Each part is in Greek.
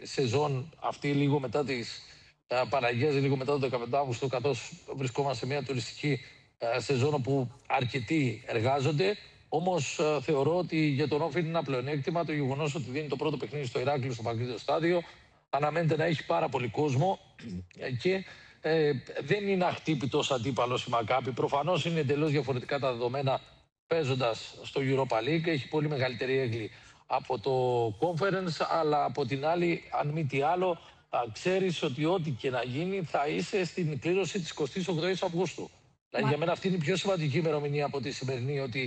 σεζόν αυτή λίγο μετά τις Παναγίες, λίγο μετά το 15 Αύγουστο, καθώς βρισκόμαστε σε μια τουριστική σεζόν όπου αρκετοί εργάζονται. Όμως θεωρώ ότι για τον Όφη είναι ένα πλεονέκτημα το γεγονός ότι δίνει το πρώτο παιχνίδι στο Ηράκλειο, στο Παγκρίτιο Στάδιο. Αναμένεται να έχει πάρα πολύ κόσμο και δεν είναι αχτύπητος αντίπαλος η Μακάμπι. Προφανώς είναι εντελώς διαφορετικά τα δεδομένα παίζοντας στο Europa League. Έχει πολύ μεγαλύτερη έγκλη από το Conference, αλλά από την άλλη, αν μη τι άλλο, ξέρεις ότι ό,τι και να γίνει θα είσαι στην κλήρωση της 28ης Αυγούστου. Δηλαδή για μένα αυτή είναι η πιο σημαντική ημερομηνία από τη σημερινή, ότι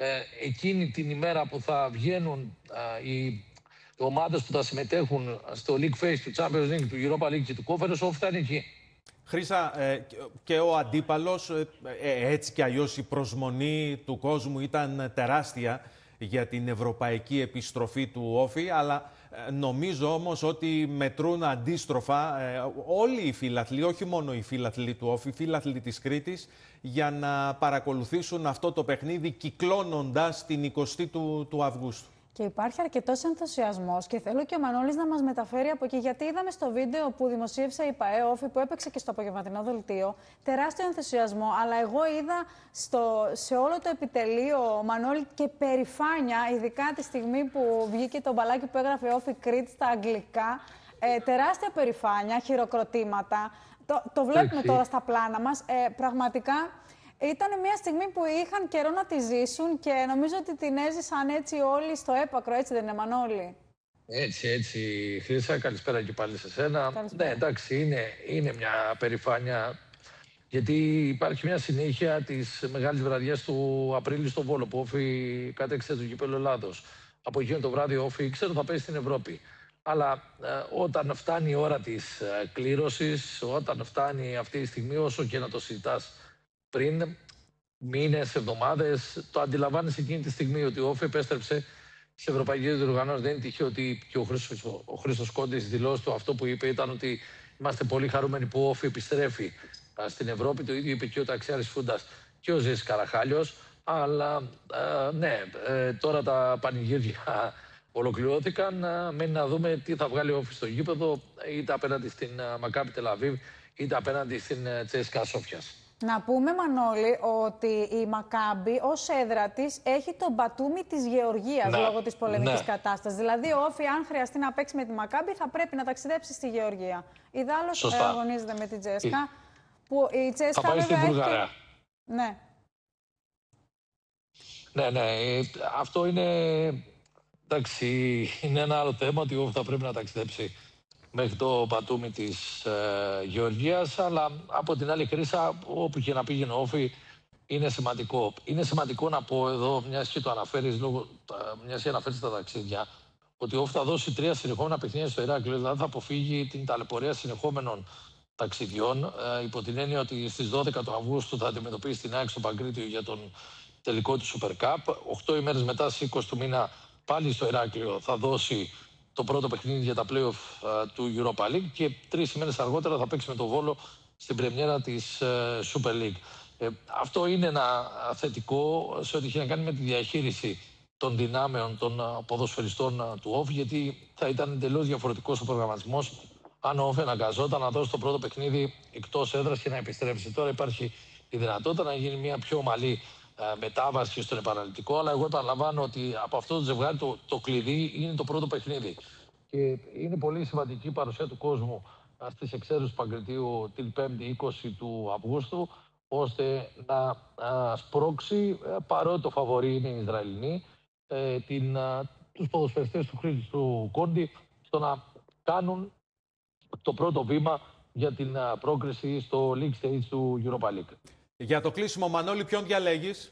εκείνη την ημέρα που θα βγαίνουν οι ομάδες που θα συμμετέχουν στο League Phase του Champions League, του Europa League και του Conference, όλοι θα είναι εκεί. Χρήσα, και ο αντίπαλος, έτσι κι αλλιώς η προσμονή του κόσμου ήταν τεράστια για την ευρωπαϊκή επιστροφή του Όφη, αλλά νομίζω όμως ότι μετρούν αντίστροφα όλοι οι φίλαθλοι, όχι μόνο οι φίλαθλοι του Όφη, οι φίλαθλοι της Κρήτης, για να παρακολουθήσουν αυτό το παιχνίδι κυκλώνοντας την 20η του Αυγούστου. Και υπάρχει αρκετός ενθουσιασμός και θέλω και ο Μανώλης να μας μεταφέρει από εκεί, γιατί είδαμε στο βίντεο που δημοσίευσε η ΠΑΕ Όφη, που έπαιξε και στο απογευματινό δελτίο, τεράστιο ενθουσιασμό, αλλά εγώ είδα σε όλο το επιτελείο, Μανώλη, και περηφάνεια, ειδικά τη στιγμή που βγήκε το μπαλάκι που έγραφε Όφη Κρήτη στα αγγλικά, τεράστια περηφάνεια, χειροκροτήματα. Το βλέπουμε τώρα στα πλάνα μας. Πραγματικά ήταν μια στιγμή που είχαν καιρό να τη ζήσουν και νομίζω ότι την έζησαν έτσι όλοι στο έπακρο, έτσι δεν είναι, Μανώλη? Έτσι, Χρύσα, καλησπέρα και πάλι σε σένα. Καλησπέρα. Ναι, εντάξει, είναι μια περηφάνεια, γιατί υπάρχει μια συνέχεια της μεγάλης βραδιάς του Απρίλη στο Βόλο, που Όφη κατέξερε το κύπελλο Ελλάδος. Από εκείνο το βράδυ Όφη ήξερε ότι θα πέσει στην Ευρώπη. Αλλά όταν φτάνει η ώρα της κλήρωσης, όταν φτάνει αυτή η στιγμή, όσο και να το συζητάς πριν μήνες, εβδομάδες, το αντιλαμβάνεσαι εκείνη τη στιγμή ότι ο Όφη επέστρεψε σε ευρωπαϊκές διοργανώσεις. Δεν είναι τυχαίο ότι και ο Χρήστος Κόντης δηλώσει του, αυτό που είπε ήταν ότι είμαστε πολύ χαρούμενοι που ο Όφη επιστρέφει στην Ευρώπη. Το ίδιο είπε και ο Ταξιάρης Φούντας και ο Ζήσης Καραχάλιος. Αλλά ναι, τώρα τα πανηγύρια ολοκληρώθηκαν. Μένει να δούμε τι θα βγάλει ο Όφη στο γήπεδο, είτε απέναντι στην Μακάμπι Τελαβίβ, είτε απέναντι στην Τσέσκα Σόφιας. Να πούμε, Μανώλη, ότι η Μακάμπι ως έδρα της έχει τον Μπατούμι της Γεωργίας λόγω της πολεμικής κατάστασης. Δηλαδή, ο Όφη, αν χρειαστεί να παίξει με τη Μακάμπι, θα πρέπει να ταξιδέψει στη Γεωργία. Ιδάλλως αγωνίζεται με την Τσέσκα. Που η Τσέσκα θα πάει βέβαια στην Βουλγαρία. Ναι. Ναι, αυτό είναι... Εντάξει, είναι ένα άλλο θέμα ότι ο Όφη θα πρέπει να ταξιδέψει μέχρι το Μπατούμι της Γεωργίας, αλλά από την άλλη, Χρύσα, όπου και να πήγαινε ο Όφη, είναι σημαντικό. Είναι σημαντικό να πω εδώ, μιας και το αναφέρεις, μιας και αναφέρεις τα ταξίδια, ότι ο Όφη θα δώσει 3 συνεχόμενα παιχνίδια στο Ηράκλειο, δηλαδή θα αποφύγει την ταλαιπωρία συνεχόμενων ταξιδιών, υπό την έννοια ότι στις 12 του Αυγούστου θα αντιμετωπίσει την ΑΕΚ στο Παγκρίτιο για τον τελικό του Super Cup. 8 ημέρες μετά, στις 20 του μήνα, πάλι στο Ηράκλειο θα δώσει το πρώτο παιχνίδι για τα play-off του Europa League και 3 ημέρες αργότερα θα παίξει με το Βόλο στην πρεμιέρα της Super League. Αυτό είναι ένα θετικό σε ό,τι έχει να κάνει με τη διαχείριση των δυνάμεων των ποδοσφαιριστών του Όφη, γιατί θα ήταν εντελώς διαφορετικός ο προγραμματισμός αν ο Όφη αναγκαζόταν να δώσει το πρώτο παιχνίδι εκτός έδρας και να επιστρέψει. Τώρα υπάρχει η δυνατότητα να γίνει μια πιο ομαλή μετάβαση στον επαναληπτικό, αλλά εγώ επαναλαμβάνω ότι από αυτό το ζευγάρι το κλειδί είναι το πρώτο παιχνίδι. Και είναι πολύ σημαντική η παρουσία του κόσμου στις εξέδρες του Παγκριτίου την 5η 20 του Αυγούστου, ώστε να σπρώξει, παρότι το φαβορί είναι οι Ισραηλινοί, τους ποδοσφαιριστές του Χρήστου Κόντι στο να κάνουν το πρώτο βήμα για την πρόκριση στο League Stage του Europa League. Για το κλείσιμο, Μανώλη, ποιον διαλέγεις?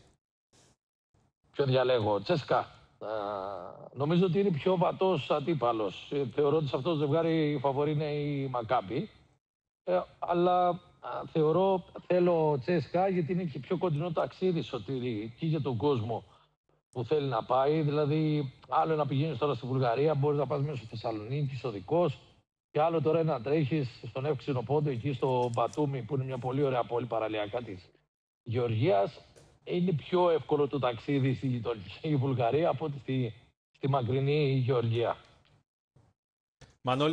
Ποιον διαλέγω? Τσέσκα. Νομίζω ότι είναι πιο βατός αντίπαλος. Θεωρώ ότι σε αυτό το ζευγάρι η φαβορή είναι η Μακάμπι. Αλλά θέλω Τσέσκα, γιατί είναι και πιο κοντινό ταξίδι, Σωτήρη, και για τον κόσμο που θέλει να πάει. Δηλαδή, άλλο να πηγαίνεις τώρα στη Βουλγαρία, μπορείς να πας μέσα στο Θεσσαλονίκη, οδικός. Και άλλο τώρα να τρέχεις στον Εύξηνο Πόντο, εκεί στο Μπατούμι, που είναι μια πολύ ωραία πόλη παραλιακά της Γεωργίας. Είναι πιο εύκολο το ταξίδι στη γειτονική Βουλγαρία από ότι στη μακρινή Γεωργία. Μανώλη.